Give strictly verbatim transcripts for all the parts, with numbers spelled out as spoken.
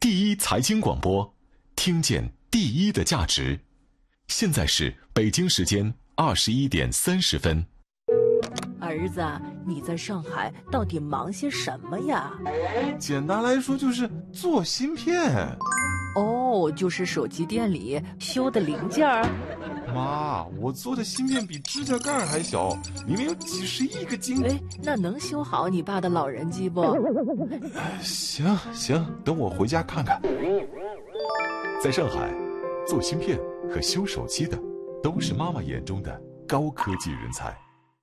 第一财经广播，听见第一的价值。现在是北京时间二十一点三十分。 儿子，你在上海到底忙些什么呀？ 简单来说就是做芯片。 哦，就是手机店里修的零件儿。 妈，我做的芯片比指甲盖还小，明明有几十亿个晶。 哎，那能修好你爸的老人机不？ 行行，等我回家看看。 在上海，做芯片和修手机的都是妈妈眼中的高科技人才。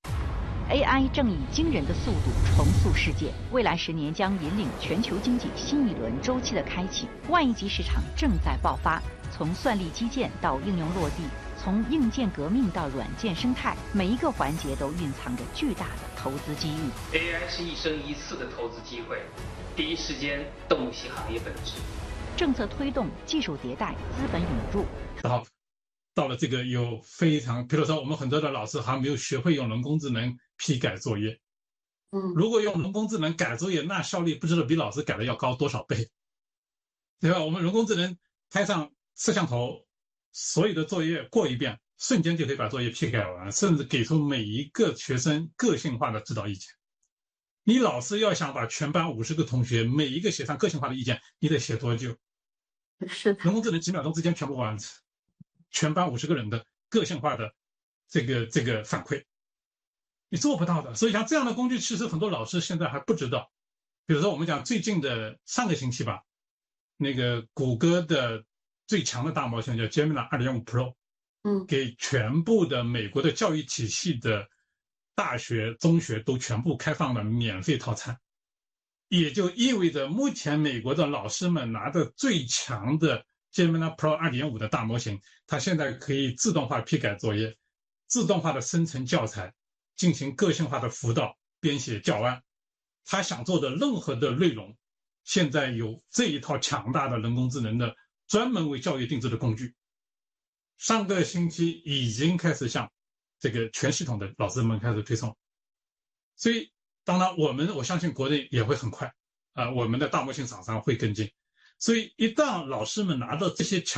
A I 正以惊人的速度重塑世界，未来十年将引领全球经济新一轮周期的开启。万亿级市场正在爆发，从算力基建到应用落地，从硬件革命到软件生态，每一个环节都蕴藏着巨大的投资机遇。 A I 是一生一次的投资机会，第一时间洞悉行业本质。 政策推动、技术迭代、资本引入。 到到了这个有非常，比如说我们很多的老师还没有学会用人工智能批改作业。 嗯， 如果用人工智能改作业，那效率不知道比老师改的要高多少倍，对吧？我们人工智能拍上摄像头，所有的作业过一遍，瞬间就可以把作业批改完，甚至给出每一个学生个性化的指导意见。你老师要想把全班五十个同学每一个写上个性化的意见，你得写多久？ 是的， 人工智能几秒钟之间全部完成，全班五十个人的个性化的这个这个反馈，你做不到的。所以像这样的工具，其实很多老师现在还不知道。比如说我们讲最近的上个星期吧，那个谷歌的最强的大模型叫 Gemini 二点五 Pro， 嗯， 给全部的美国的教育体系的大学、中学都全部开放了免费套餐。也就意味着目前美国的老师们拿着最强的 Gemini Pro 二点五 的大模型，它现在可以自动化批改作业，自动化的生成教材，进行个性化的辅导，编写教案。他想做的任何的内容，现在有这一套强大的人工智能的专门为教育定制的工具。上个星期已经开始向这个全系统的老师们开始推送。所以当然我们我相信国内也会很快啊、呃，我们的大模型厂商会跟进。所以一旦老师们拿到这些强